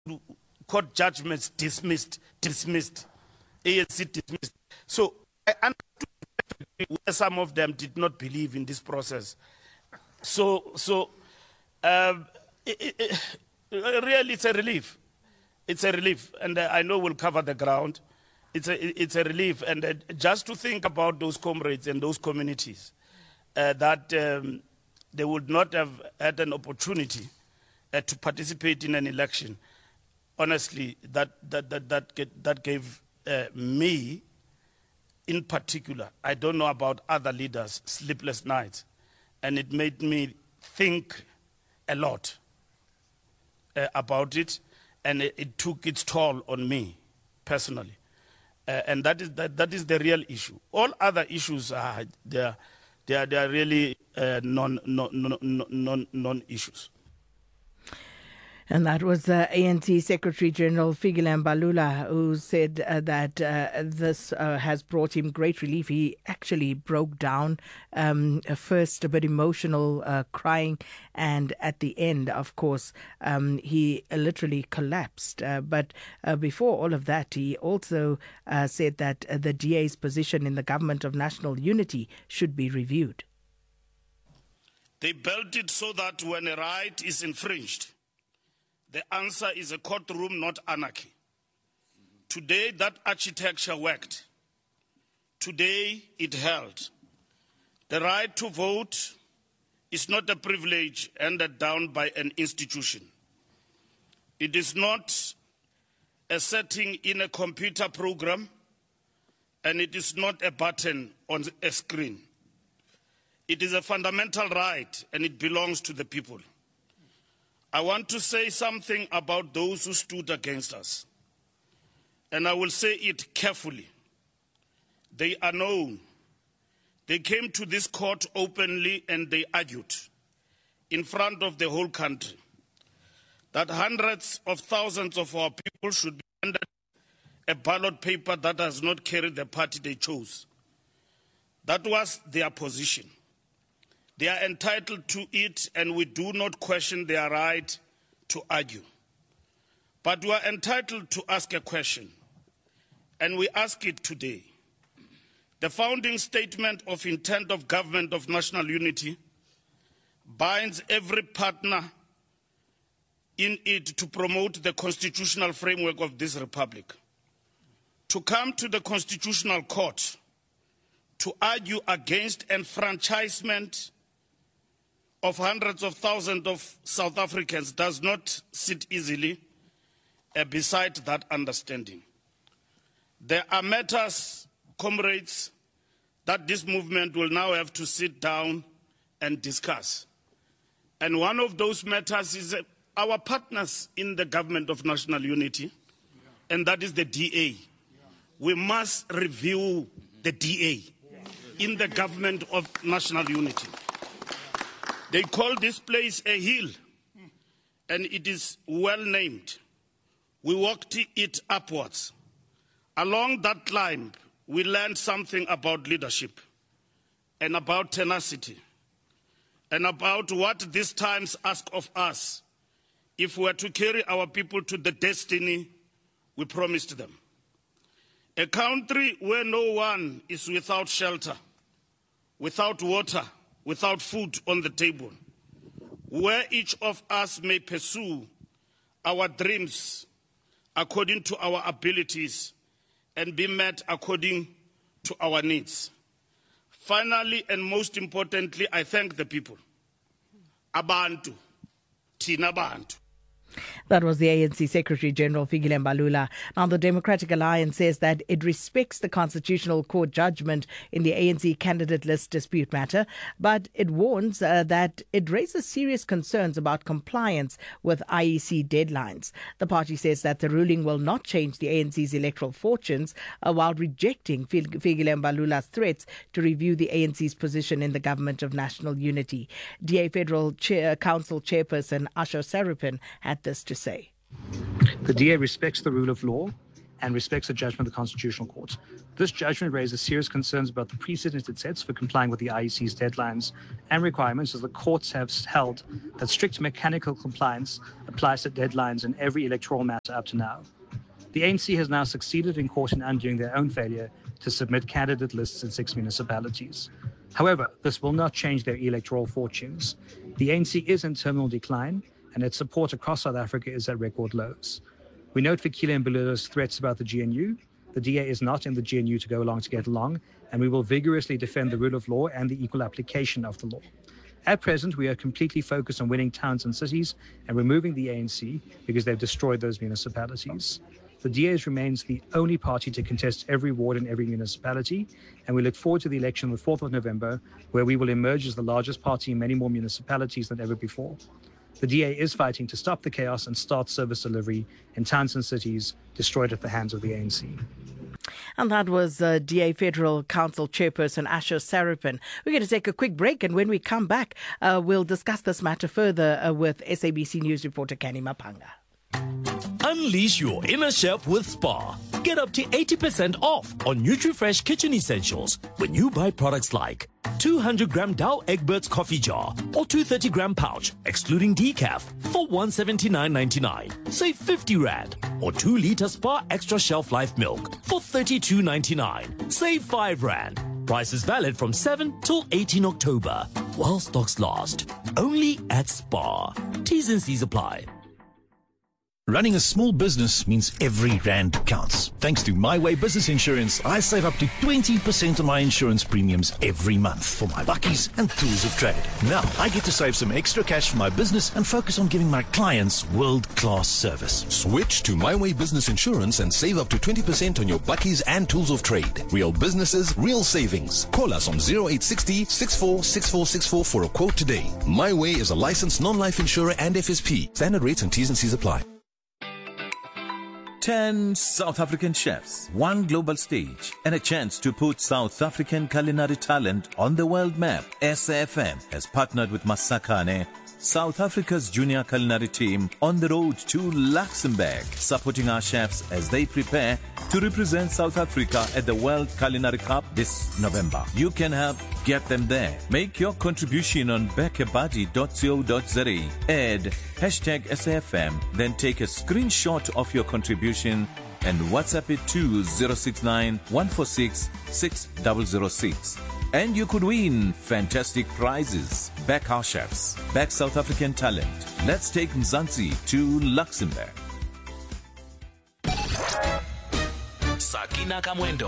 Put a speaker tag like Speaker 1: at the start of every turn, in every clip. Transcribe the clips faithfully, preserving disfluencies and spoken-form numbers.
Speaker 1: court judgments dismissed, dismissed, A N C dismissed. So I understood where some of them did not believe in this process. So, so um, it, it, it, really, it's a relief. It's a relief, and uh, I know we'll cover the ground. It's a, it's a relief, and uh, just to think about those comrades and those communities, uh, that um, they would not have had an opportunity uh, to participate in an election. Honestly, that that that that, get, that gave uh, me, in particular, I don't know about other leaders, sleepless nights, and it made me think a lot uh, about it, and it, it took its toll on me personally. Uh, and that is that, that is the real issue. All other issues are they are they are, they are really uh, non non non non non issues.
Speaker 2: And that was uh, A N C Secretary General Fikile Mbalula, who said uh, that uh, this uh, has brought him great relief. He actually broke down, um, first a bit emotional, uh, crying, and at the end, of course, um, he literally collapsed. Uh, but uh, before all of that, he also uh, said that uh, the D A's position in the government of national unity should be reviewed.
Speaker 1: They built it so that when a right is infringed, the answer is a courtroom, not anarchy. Today, that architecture worked. Today, it held. The right to vote is not a privilege handed down by an institution. It is not a setting in a computer program, and it is not a button on a screen. It is a fundamental right, and it belongs to the people. I want to say something about those who stood against us, and I will say it carefully. They are known. They came to this court openly and they argued in front of the whole country that hundreds of thousands of our people should be handed a ballot paper that does not carry the party they chose. That was their position. They are entitled to it, and we do not question their right to argue. But we are entitled to ask a question, and we ask it today. The founding statement of intent of Government of National Unity binds every partner in it to promote the constitutional framework of this republic. To come to the Constitutional Court to argue against enfranchisement of hundreds of thousands of South Africans does not sit easily uh, beside that understanding. There are matters, comrades, that this movement will now have to sit down and discuss. And one of those matters is uh, our partners in the Government of National Unity, yeah. and that is the D A. Yeah. We must review the D A yeah. in the Government of National Unity. They call this place a hill, and it is well named. We walked it upwards. Along that climb, we learned something about leadership, and about tenacity, and about what these times ask of us if we are to carry our people to the destiny we promised them. A country where no one is without shelter, without water, without food on the table, where each of us may pursue our dreams according to our abilities and be met according to our needs. Finally, and most importantly, I thank the people. Abantu, Tina Bantu.
Speaker 2: That was the A N C Secretary General Fikile Mbalula. Now, the Democratic Alliance says that it respects the Constitutional Court judgment in the A N C candidate list dispute matter, but it warns uh, that it raises serious concerns about compliance with I E C deadlines. The party says that the ruling will not change the A N C's electoral fortunes, uh, while rejecting Fikile Mbalula's threats to review the A N C's position in the Government of National Unity. D A Federal Chair, Council Chairperson Asho Sarupin had this to say.
Speaker 3: The D A respects the rule of law and respects the judgment of the Constitutional Court. This judgment raises serious concerns about the precedent it sets for complying with the I E C's deadlines and requirements, as the courts have held that strict mechanical compliance applies to deadlines in every electoral matter up to now. The A N C has now succeeded in court in undoing their own failure to submit candidate lists in six municipalities. However, this will not change their electoral fortunes. The A N C is in terminal decline, and its support across South Africa is at record lows. We note Fikile Mbalula's threats about the G N U. The D A is not in the G N U to go along to get along, and we will vigorously defend the rule of law and the equal application of the law. At present, we are completely focused on winning towns and cities and removing the A N C because they've destroyed those municipalities. The D A remains the only party to contest every ward in every municipality, and we look forward to the election on the fourth of November, where we will emerge as the largest party in many more municipalities than ever before. The D A is fighting to stop the chaos and start service delivery in towns and cities destroyed at the hands of the A N C.
Speaker 2: And that was uh, D A Federal Council Chairperson Asher Sarapin. We're going to take a quick break, and when we come back, uh, we'll discuss this matter further uh, with S A B C News reporter Kenny Mapanga.
Speaker 4: Unleash your inner chef with Spar. Get up to eighty percent off on NutriFresh kitchen essentials when you buy products like two hundred gram Dow Egberts coffee jar or two thirty gram pouch, excluding decaf, for one hundred seventy-nine ninety-nine. Save fifty rand. Or two liter Spar extra shelf life milk for thirty-two ninety-nine. Save five rand. Price is valid from seventh till eighteenth October. While stocks last. Only at Spar. T's and C's apply.
Speaker 5: Running a small business means every rand counts. Thanks to My Way Business Insurance, I save up to twenty percent on my insurance premiums every month for my bakkies and tools of trade. Now, I get to save some extra cash for my business and focus on giving my clients world-class service.
Speaker 6: Switch to My Way Business Insurance and save up to twenty percent on your bakkies and tools of trade. Real businesses, real savings. Call us on zero eight six zero, six four six four six four for a quote today. My Way is a licensed non-life insurer and F S P. Standard rates and T's and C's apply.
Speaker 7: Ten South African chefs, one global stage, and a chance to put South African culinary talent on the world map. S A F M has partnered with Masakane, South Africa's junior culinary team, on the road to Luxembourg, supporting our chefs as they prepare to represent South Africa at the World Culinary Cup this November. You can help get them there. Make your contribution on bekebuddy dot co dot za. Add hashtag S A F M, then take a screenshot of your contribution and WhatsApp it to zero six nine, one four six, six zero zero six. And you could win fantastic prizes. Back our chefs. Back South African talent. Let's take Mzansi to Luxembourg.
Speaker 4: Sakina Kamwendo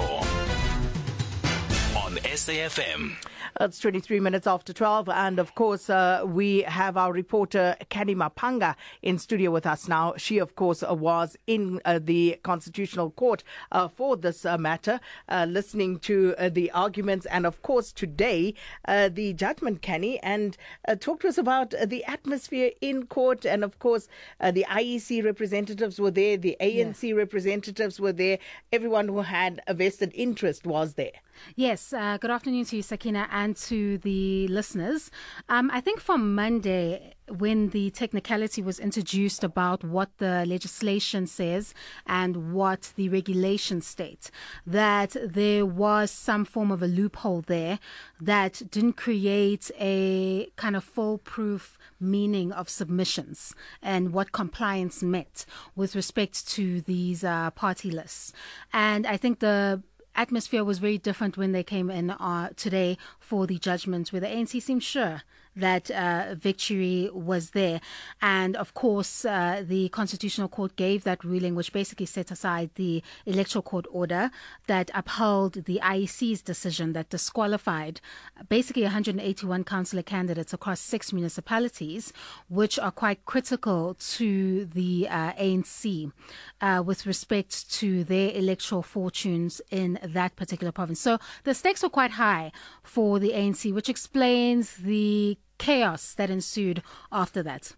Speaker 4: on S A F M.
Speaker 2: It's twenty-three minutes after twelve, and of course uh, we have our reporter Kenny Mapanga in studio with us now. She of course uh, was in uh, the Constitutional Court uh, for this uh, matter, uh, listening to uh, the arguments, and of course today uh, the judgment, Kenny, and uh, talk to us about uh, the atmosphere in court. And of course uh, the I E C representatives were there, the A N C yeah. representatives were there, everyone who had a vested interest was there.
Speaker 8: Yes, uh, good afternoon to you, Sakina, and to the listeners. Um, I think from Monday, when the technicality was introduced about what the legislation says and what the regulations state, that there was some form of a loophole there that didn't create a kind of foolproof meaning of submissions and what compliance meant with respect to these uh, party lists. And I think the atmosphere was very different when they came in uh, today for the judgment, where the A N C seemed sure that uh, victory was there. And of course, uh, the Constitutional Court gave that ruling, which basically set aside the Electoral Court order that upheld the I E C's decision that disqualified basically one hundred eighty-one councillor candidates across six municipalities, which are quite critical to the uh, A N C uh, with respect to their electoral fortunes in that particular province. So the stakes were quite high for the A N C, which explains the chaos that ensued after that.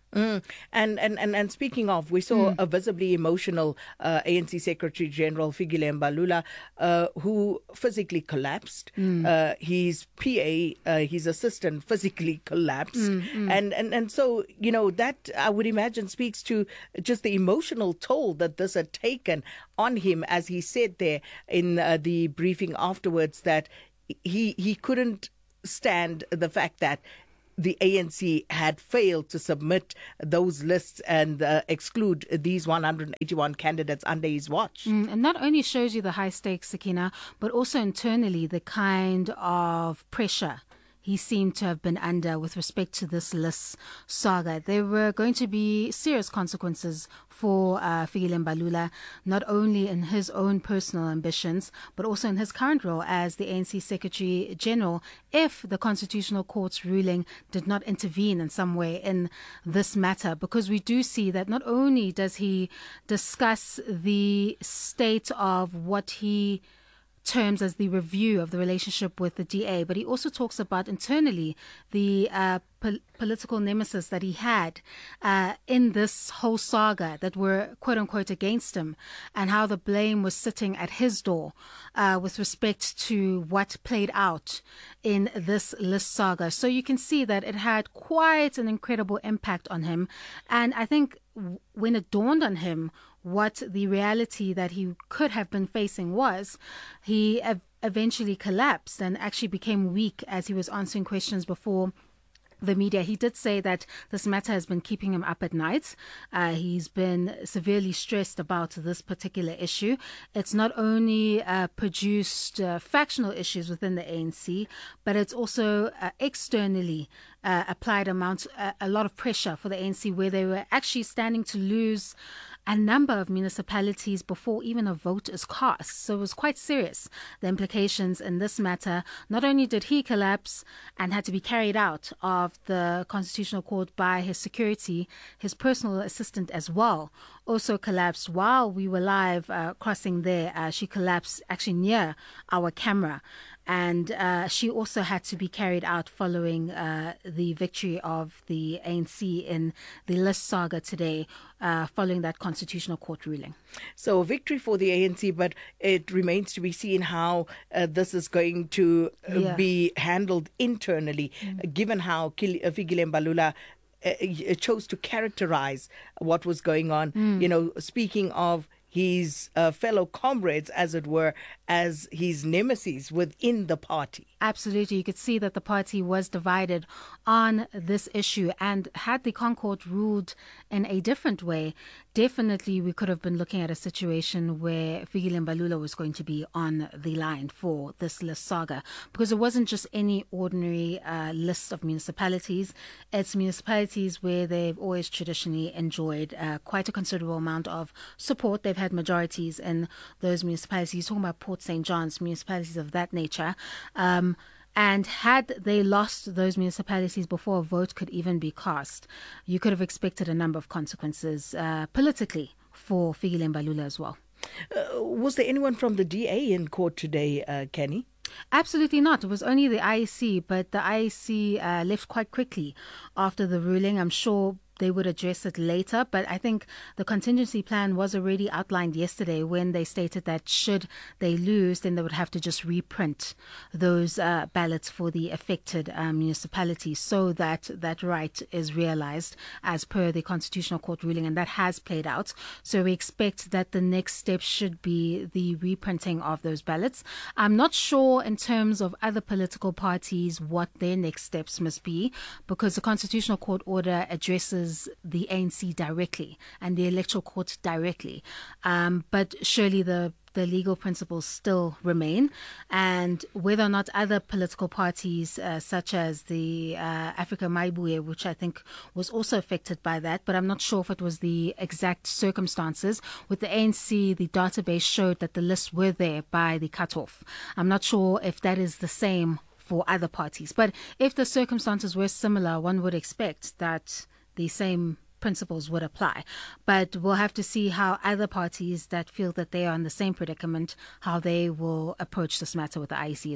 Speaker 2: Mm. And, and, and, and speaking of, we saw
Speaker 8: Mm.
Speaker 2: a visibly emotional uh, A N C Secretary General Fikile Mbalula uh, who physically collapsed.
Speaker 8: Mm.
Speaker 2: Uh, his P A, uh, his assistant, physically collapsed.
Speaker 8: Mm, mm.
Speaker 2: And, and, and so, you know, that I would imagine speaks to just the emotional toll that this had taken on him, as he said there in uh, the briefing afterwards, that he he couldn't stand the fact that the A N C had failed to submit those lists and uh, exclude these one hundred eighty-one candidates under his watch.
Speaker 8: Mm, and not only shows you the high stakes, Sakina, but also internally the kind of pressure he seemed to have been under with respect to this list saga. There were going to be serious consequences for uh, Fikile Mbalula, not only in his own personal ambitions, but also in his current role as the A N C Secretary General, if the Constitutional Court's ruling did not intervene in some way in this matter. Because we do see that not only does he discuss the state of what he terms as the review of the relationship with the D A, but he also talks about internally the uh, po- political nemesis that he had uh, in this whole saga that were quote unquote against him, and how the blame was sitting at his door uh, with respect to what played out in this list saga. So you can see that it had quite an incredible impact on him, and I think w- when it dawned on him what the reality that he could have been facing was, he ev- eventually collapsed and actually became weak as he was answering questions before the media. He did say that this matter has been keeping him up at night. Uh, he's been severely stressed about this particular issue. It's not only uh, produced uh, factional issues within the A N C, but it's also uh, externally uh, applied amount, uh, a lot of pressure for the A N C, where they were actually standing to lose a number of municipalities before even a vote is cast. So it was quite serious, the implications in this matter. Not only did he collapse and had to be carried out of the Constitutional Court by his security, his personal assistant as well also collapsed while we were live uh, crossing there. Uh, she collapsed actually near our camera. And uh, she also had to be carried out following uh, the victory of the A N C in the list saga today, uh, following that Constitutional Court ruling.
Speaker 2: So victory for the A N C, but it remains to be seen how uh, this is going to uh,
Speaker 8: Yeah.
Speaker 2: be handled internally, mm. uh, given how Kil- uh, Fikile Mbalula uh, chose to characterize what was going on. Mm. You know, speaking of his uh, fellow comrades, as it were, as his nemesis within the party.
Speaker 8: Absolutely. You could see that the party was divided on this issue, and had the Concord ruled in a different way, definitely we could have been looking at a situation where Fikile Mbalula was going to be on the line for this list saga, because it wasn't just any ordinary uh, list of municipalities. It's municipalities where they've always traditionally enjoyed uh, quite a considerable amount of support. They've had majorities in those municipalities. Talking about Port Saint John's, municipalities of that nature. Um, And had they lost those municipalities before a vote could even be cast, you could have expected a number of consequences uh, politically for Fikile Mbalula as well.
Speaker 2: Uh, was there anyone from the D A in court today, uh, Kenny?
Speaker 8: Absolutely not. It was only the I E C, but the I E C uh, left quite quickly after the ruling. I'm sure they would address it later, but I think the contingency plan was already outlined yesterday when they stated that should they lose, then they would have to just reprint those uh, ballots for the affected uh, municipalities so that that right is realized as per the Constitutional Court ruling, and that has played out. So we expect that the next step should be the reprinting of those ballots. I'm not sure in terms of other political parties what their next steps must be, because the Constitutional Court order addresses the A N C directly and the Electoral Court directly. Um, but surely the the legal principles still remain, and whether or not other political parties uh, such as the uh, Africa Maibuye, which I think was also affected by that, but I'm not sure if it was the exact circumstances. With the A N C, the database showed that the lists were there by the cutoff. I'm not sure if that is the same for other parties, but if the circumstances were similar, one would expect that the same principles would apply. But we'll have to see how other parties that feel that they are in the same predicament, how they will approach this matter with the I E C as well.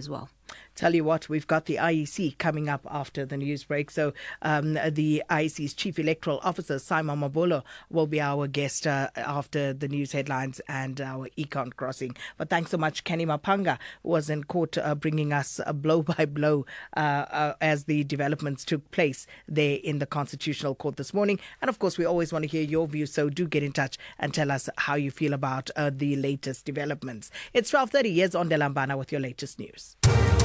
Speaker 2: Tell you what, we've got the I E C coming up after the news break. So um, the I E C's Chief Electoral Officer, Simon Mabolo, will be our guest uh, after the news headlines and our econ crossing. But thanks so much, Kenny Mapanga, who was in court uh, bringing us a blow by blow uh, uh, as the developments took place there in the Constitutional Court this morning. And of course, we always want to hear your views, so do get in touch and tell us how you feel about uh, the latest developments. It's twelve thirty. Here's Zonde Lambana with your latest news.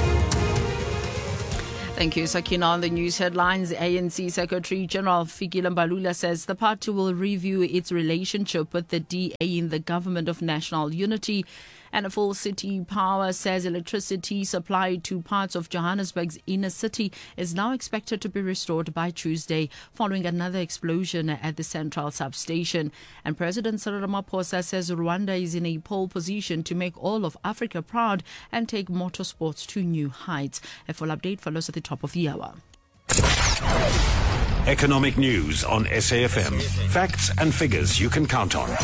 Speaker 9: Thank you, Sakina. On the news headlines, A N C Secretary General Fikile Mbalula says the party will review its relationship with the D A in the Government of National Unity. And a full city power says electricity supply to parts of Johannesburg's inner city is now expected to be restored by Tuesday, following another explosion at the central substation. And President Cyril Ramaphosa says Rwanda is in a pole position to make all of Africa proud and take motorsports to new heights. A full update follows at the top of the hour.
Speaker 10: Economic news on S A F M. Facts and figures you can count on.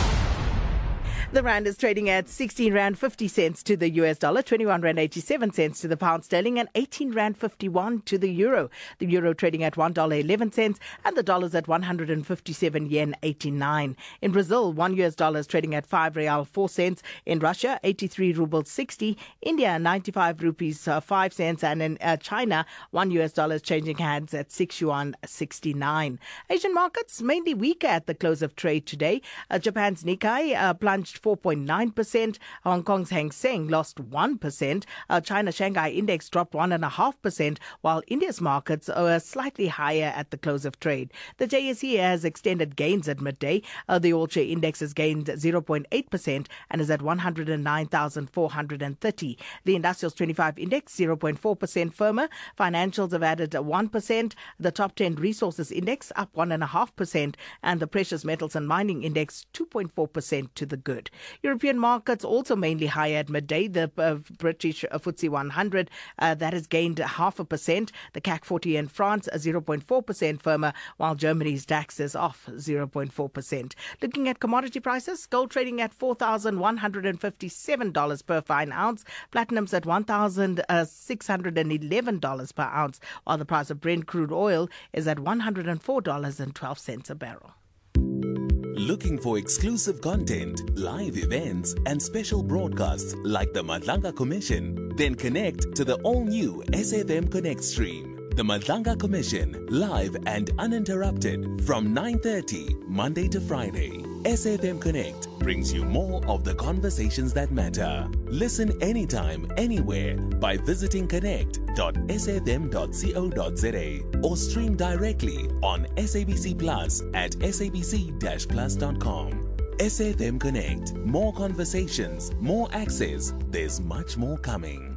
Speaker 2: The rand is trading at sixteen rand fifty cents to the U S dollar, twenty-one rand eighty-seven cents to the pound sterling, and eighteen rand fifty-one to the euro. The euro trading at one dollar eleven cents, and the dollar's at one hundred fifty-seven yen eighty-nine. In Brazil, one U S dollar is trading at five real four cents. In Russia, eighty-three rubles sixty. India, ninety-five rupees uh, five cents, and in uh, China, one U S dollar is changing hands at six yuan sixty-nine. Asian markets mainly weaker at the close of trade today. Uh, Japan's Nikkei uh, plunged four point nine percent. Hong Kong's Hang Seng lost one percent. Uh, China Shanghai Index dropped one point five percent, while India's markets are slightly higher at the close of trade. The J S E has extended gains at midday. Uh, the All-Share Index has gained zero point eight percent and is at one hundred nine thousand four hundred thirty. The Industrials twenty-five Index, zero point four percent firmer. Financials have added one percent. The Top ten Resources Index up one point five percent. And the Precious Metals and Mining Index, two point four percent to the good. European markets also mainly higher at midday. The uh, British uh, F T S E one hundred, uh, that has gained half a percent. The C A C forty in France, zero point four percent firmer, while Germany's DAX is off zero point four percent. Looking at commodity prices, gold trading at four thousand one hundred fifty-seven dollars per fine ounce. Platinum's at one thousand six hundred eleven dollars per ounce, while the price of Brent crude oil is at one hundred four dollars and twelve cents a barrel.
Speaker 7: Looking for exclusive content, live events, and special broadcasts like the Madlanga Commission? Then connect to the all-new S A F M Connect stream. The Madlanga Commission, live and uninterrupted from nine thirty, Monday to Friday. S A F M Connect brings you more of the conversations that matter. Listen anytime, anywhere by visiting connect dot s a f m dot co dot z a or stream directly on S A B C Plus at s a b c dash plus dot com. S A F M Connect. More conversations, more access. There's much more coming.